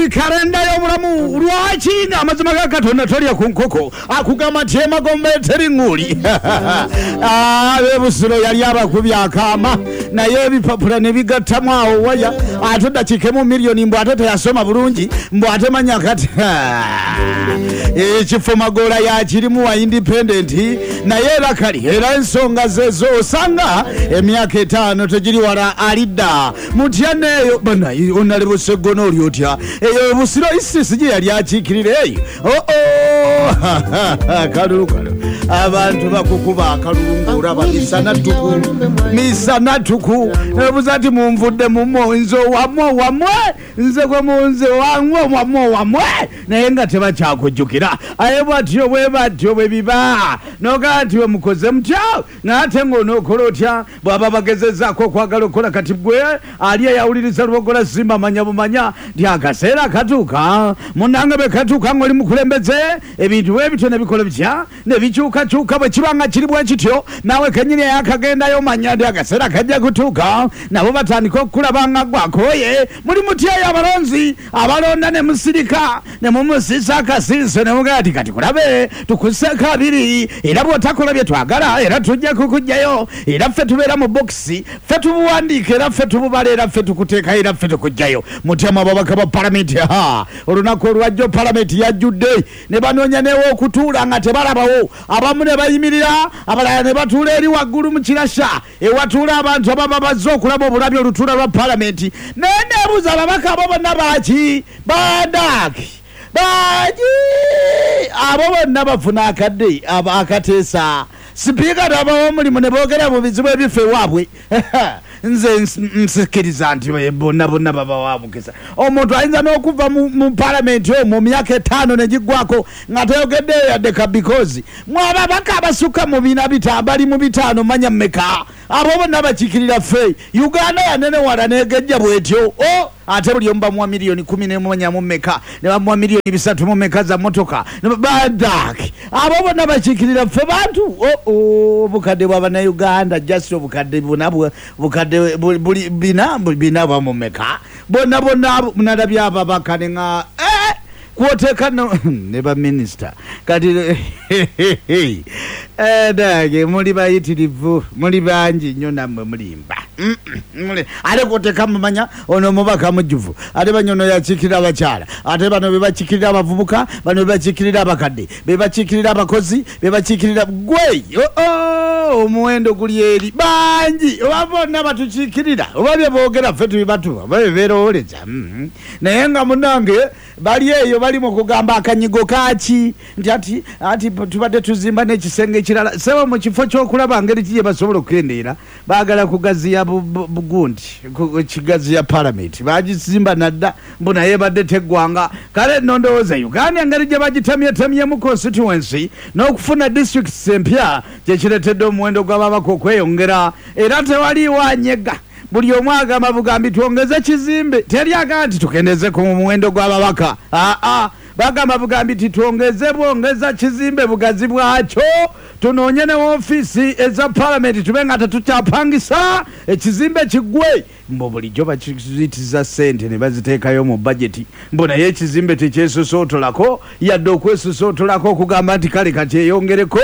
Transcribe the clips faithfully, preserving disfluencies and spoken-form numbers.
ati kalenda y'obulamu lwaki amazima ga Katonda tolya ku nkoko akugamba tema gombe teri nguli abe busiro yali abakubi akama naye ebipapula ne bigattamu awo waya ate dakikemu milioni mbu ate teyasoma bulungi mbu ate manya kati ekifo magola yakirimu wa independent naye era kali era ensonga zezo osanga emyaka etaano tegiri wala alidda mutyaneeyo bana onale busegono oli otya eyo busiro isisi gye yali akiikirira eyo oo kalulu kalulu abantu bakukuba akalulu ng'olaba misana tuku misana tuku ebuza ati munvudde mumwo nze wamwe wamwe nze gwe munze wamwe wamwe wamwe naye nga tebakyakujjukira aye bwatyo bwe batyo bwe biba noga nti mukoze mutya ng'ate ng'onookola otya bw'aba bagezezzaako okwagala okukola kati gwe ali eyawuliriza lubogola simba manya bumanya nti akaseera katuuka munnange bwe katuuka ng'oli mukulembeze ebintu bwe bityo ne bikola bitya ne bikyukakyuka bwe kiba nga kiri bwe kityo naawe kennyini eyakagendayo manya nti akaseera kajja kutuuka nabo batandika okukulaba nga gwakooye muli mutyayo abalonzi abalonda ne musirika ne mumusiisa akasiiso ne mugala ti kati kulabe tukuseeko abiri era bw'otakola bye twagala era tujja kukugjayo era ffe tubeera mu bokisi ffe tubuwandiika era ffe tububala era ffe tukuteekayo era ffe tukugjayo mutyamu ababaka ba palamenti ha olunaku olwajjo palamenti yajjudde ne banoonya newo okutuula nga tebalabawo abamu ne bayimirira abalala ne batuula eri waggulu mu kirasha ewatuula abantu ababa bazze okulaba obulabi olutuula lwa palamenti naye neebuuza ababaka abo bonna baaki badaki baji abo bonna bafuna akadde akateesa sipiika n'abawomulimu ne boogera mu bizibu ebifa ewaabwe nze nsikiriza nti bonna bonna baba wamukisa omuntu ayinza n'okuva mu palamenti omwo mu myaka etaano ne giggwako nga tayogeddeyo yadde ka because mwababaka abasukka mu bina bita bali mu bitaano manya mmeka abo bonna bakiikirira ffe Uganda yanene wala negejja bwetyo o ate buli omu bamuwa miliyoni kumi n'emanya mu mmeka ne bamuwa miliyoni bisatu mu mmeka za motoka badaki abo bonna bakiikirira ffe bantu o obukadde bw'abannayuganda just obukadde buna bukadde buli bina bina bamu mmeka bonna bonna nalabye ababaka ne nga eh kuoteeka ne baminister kati edage muli bayitirivu muli bangi nnyo nammwe mulimba ate kuoteeka mumanya ono omubaka mujjuvu ate banyono yakiikirira abakyala ate bano be bakiikirira abavubuka bano be bakiikirira abakadde be bakiikirira abakozi be bakiikirira gwe omuwendo guli eri bangi oba bonna batukiikirira oba bye boogera ffe tubibatuba oba bebeerowoleza naye nga munange bali eyo bali mu kugamba akanyigo kaaki nti ati ati tubadde tuzimba n'ekisenge ekirala sebo mu kifo ky'okulaba ngeri kiye basobola okukendeera baagala kugaziya bugundi kigaziya palamenti bagizimba nadda mbu naye badde teggwanga kale nno ndowooza Uganda engeri gye bagitamyetamye mu constituency n'okufuna districts empya kyekiretedde omuwendo gw'ababaka okweyongera era tewaliwo anyega buli omu agamba bugambi twongeze kizimbe teri agamba nti tukendeze ku muwendo gw'ababaka aa bagamba bugambi ti twongeze bwongeza kizimbe bugazi bwakyo tunoonye ne ofiisi eza palamenti tube nga tetukyapangisa ekizimbe kiggwe mbu bulijjo bakizitiza ssente ne baziteekayo mu bajeti mbu naye ekizimbe tekyesosootolako yadde okwesosootolako okugamba nti kale kati eyongereko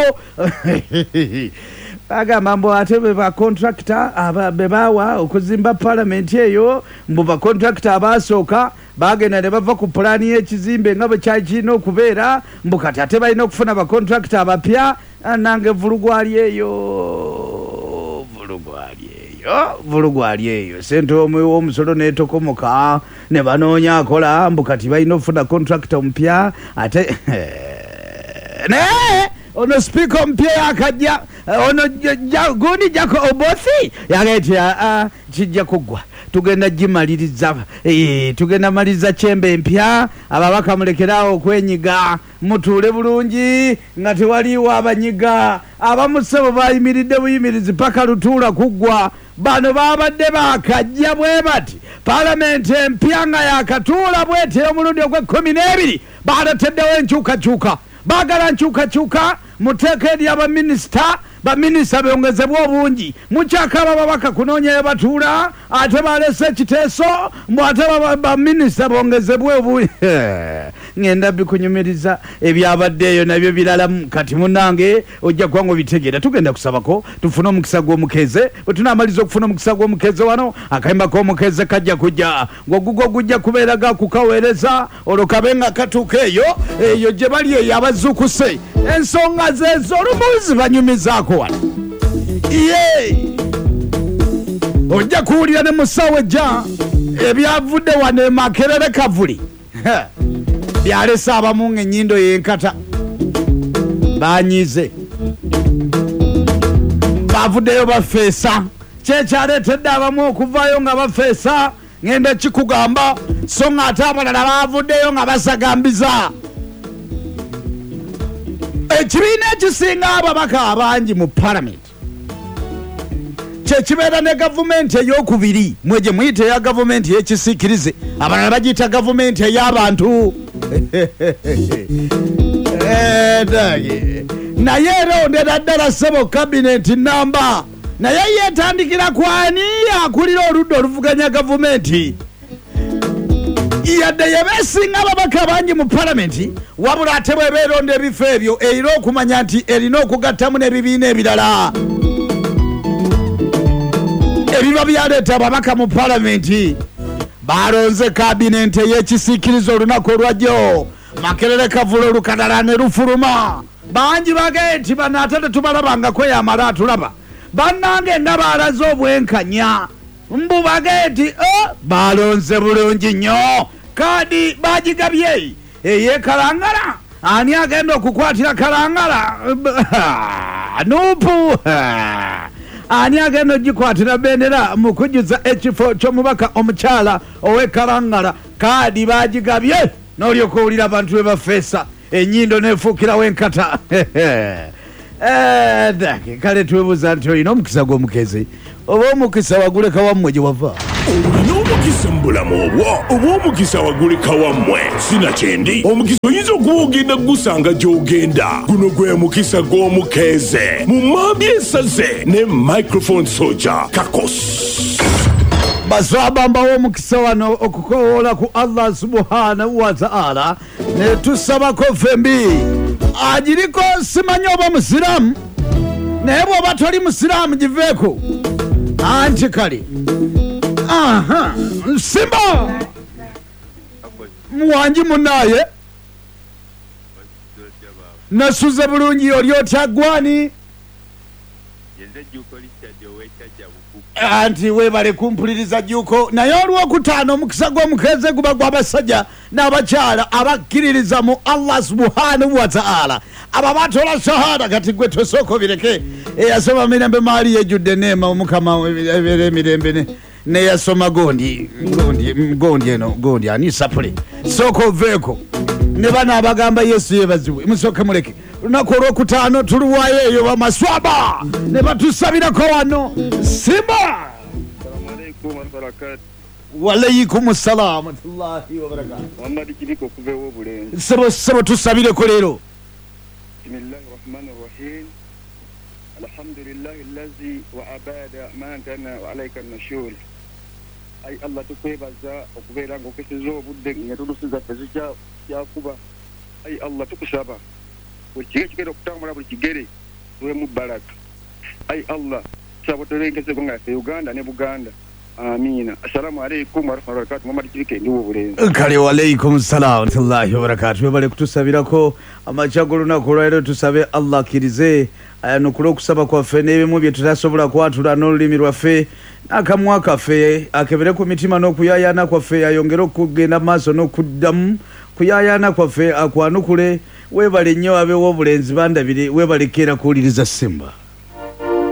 bagamba mbu ate be bakontrakita be baawa okuzimba palamenti eyo mbu bakontrakita abaasooka bagenda ne bava ku pulaani y'ekizimbe nga bwe kyali kirina okubeera mbu kati ate balina okufuna bakontrakita abapya nange vulugwali eyo vulugwali eyo vulugwali eyo sente w'omusolo n'etokomoka ne banoonya akola mbu kati balina okufuna kontrakita omupya ate naye ono speaker mpya yakajja ono gundi jako obothi yageti a kijja kugwa tugenda gimaliriza eh tugenda maliza chembe mpya ababaka mulekerawo okwenyiga mutuule bulungi nga tewaliwo abanyiga abamusebo bayimiridde buyimirizi paka lutuula kuggwa bano babadde bakajja bwe bati palamenti empya nga yakatuula bwete omulundi ogw'ekkumi n'ebiri baleteddewo enkyukakyuka bagala nkyukakyuka muteeka eri abaminisita baminisa bongezebwa obungi mukyakaba babaka kunoonya batuula ate balese ekiteeso mbu ate baminisa bongezebwa obungi ngenda bikunyumiriza ebyabaddeeyo nabyo biralamu kati munange ojja kuba ng'obitegeera tugenda kusabako tufune omukisa gw'omukeze bwe tunaamaliza okufuna omukisa gw'omukeze wano akayimba k'omukeze kajja kujja ng'ogugwo gujja kubeera gakukaweereza olwo kabe nga katuuka eyo eyo gye bali eyo abazzukuse ensonga zezo olumu zibanyumizaako wano ye ojja kuwulira ne musawo ejja ebyavudde wano e Makerere Kavuli byalese abamu ng'ennyindo y'enkata banyize bavuddeyo bafeesa kyekyaleetedde abamu okuvaayo nga bafeesa ngenda kikugamba so nga ate abalala bavuddeyo nga basagambiza ekibiina ekisinga ababaka abangi mu palamenti kyekibeera ne gavumenti ey'okubiri mwegye muyita eya gavumenti y'ekisiikirize abalala bagiyita gavumenti ey'abantu naye erondera ddala ssebo kabineti namba naye yeetandikira kwani akulira oludda oluvuganya gavumenti yadde yebeesinga ababaka bangi mu palamenti wabula ate bweba eronda ebifo ebyo erina okumanya nti erina okugattamu n'ebibiina ebirala ebiba byaleeta ababaka mu palamenti balonze kabinenti ey'ekisiikirizo olunaku olwajjo Makerere Kavuli olukadala ne lufuluma bangi bagaye nti bano ate tetubalabangako yamala atulaba bannange nga baalaze obwenkanya mbu bagaye nti balonze bulungi nnyo kadi bagigabye eyekalangala ani agenda okukwatira kalangala nupu ani agenda ogikwatira bendera mu kujjuza ekifo ky'omubaka omukyala ow'ekalangala kadi bagigabye n'olyoka owulira abantu be bafeesa ennyindo neefuukirawo enkata kale twebuuza nti olina omukisa gw'omukeze oba omukisa waguleka wammwe gye wava olina omukisa mu bulamu obwo oba omukisa waguleka wammwe sinakyendi omukisa oyinza okuba ogenda gusanga gy'ogenda guno gwe mukisa gw'omukeze mu mambi esaze ne microphone soja kakos basabambawo omukisa wano okukowoola ku Allah subhanahu wa ta'ala ne tusabako fembi agiriko simanyi oba musiraamu naye bw'oba toli musiraamu giveeko anti kale aha simba muwanji munaye nasuze bulungi oli otya gwani anti webale kumpuliriza juko naye olwokutaano omukisa gw'omukeze guba gw'abasajja n'abakyala abakkiririza mu Allah subhanahu wa ta'ala aba batola shahada kati gwe tosooka obireke eyasoma mirembe maali yejjudde neema omukama ebeera emirembe neyasoma gondi gondi gondi eno gondi ani sapule sooka oveeko ne bano abagamba yesu yeebazibwe musooke muleke lunaku olwokutaano tuluwayo eyo bamaswaba ne batusabirako wano simba walaykum salaam warahmatullahi wabarakatuh sebo sebo tusabireko leero bismillahi rahmani rahim alhamdulillahi allazi wa abada mantana wa alayka an-nushur ay Allah tukwebaza okubeera ng'okeseza obudde nga tulusiza fezija yakuba ay Allah tukusaba buli kigere okutambula buli kigere tuwemu baraka ay Allah sabotolengese bonga fe Uganda ne Buganda amina assalamu alaykum wa rahmatullahi wa barakatuh Muhammad Kirike ndi obulenzi kale wa alaykum salaam wa rahmatullahi wa barakatuh webale kutusabirako amachagolo nakolwaero tusabe Allah kirize ayanokulo okusaba kwaffe n'ebimu bye tutasobola kwatula n'olulimi lwaffe n'akamwa kaffe akebere ku mitima n'okuyaayaana kwaffe ayongere okugenda maaso n'okuddamu kuyaayaana kwaffe akwanukule webale nnyo abeewo obulenzi bandabire webalekera kuwuliriza Simba.